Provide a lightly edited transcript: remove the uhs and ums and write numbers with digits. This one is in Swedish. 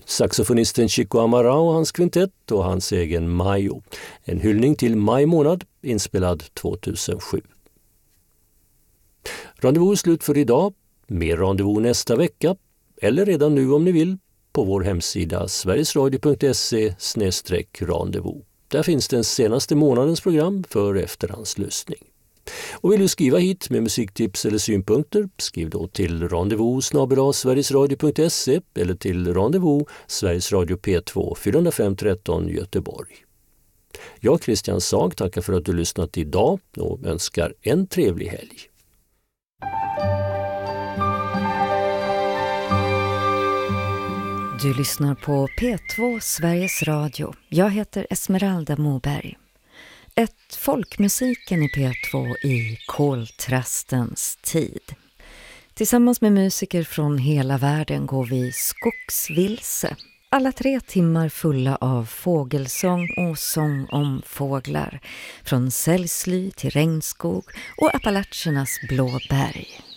saxofonisten Chico Amarao och hans kvintett och hans egen Mayo. En hyllning till maj månad, inspelad 2007. Rendezvous är slut för idag. Mer rendezvous nästa vecka, eller redan nu om ni vill, på vår hemsida sverigesradio.se/rendezvous. Där finns den senaste månadens program för efterhandslyssning. Och vill du skriva hit med musiktips eller synpunkter, skriv då till rendezvous@sverigesradio.se eller till rendezvous Sveriges Radio P2 405 13 Göteborg. Jag, Christian Sag, tackar för att du lyssnat idag och önskar en trevlig helg. Du lyssnar på P2 Sveriges Radio. Jag heter Esmeralda Moberg. Ett folkmusiken i P2 i koltrastens tid. Tillsammans med musiker från hela världen går vi skogsvilse. Alla 3 timmar fulla av fågelsång och sång om fåglar. Från sällsly till regnskog och Appalachernas blå berg.